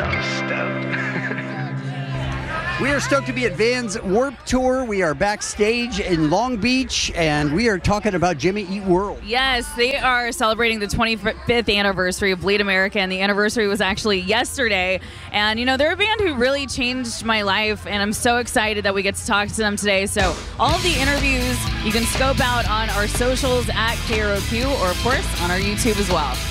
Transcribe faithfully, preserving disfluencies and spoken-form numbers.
So stoked. We are stoked to be at Vans Warped Tour. We are backstage in Long Beach, and we are talking about Jimmy Eat World. Yes, they are celebrating the twenty-fifth anniversary of Bleed America, and the anniversary was actually yesterday. And, you know, they're a band who really changed my life, and I'm so excited that we get to talk to them today. So all of the interviews you can scope out on our socials at K R O Q, or, of course, on our YouTube as well.